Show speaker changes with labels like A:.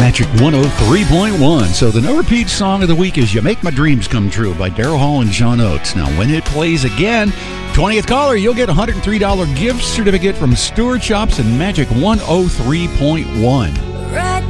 A: Magic 103.1. So the no repeat song of the week is You Make My Dreams Come True by Daryl Hall and John Oates. Now, when it plays again, 20th caller, you'll get a $103 gift certificate from Stewart Shops and Magic 103.1.
B: Right